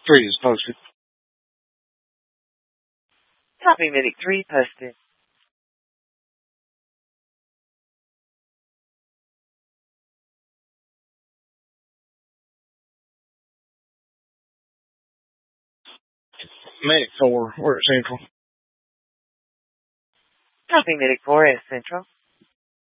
3 is posted. Copy, Medic 3 posted. Medic 4, we're at Central. Copy, Medic 4 at Central.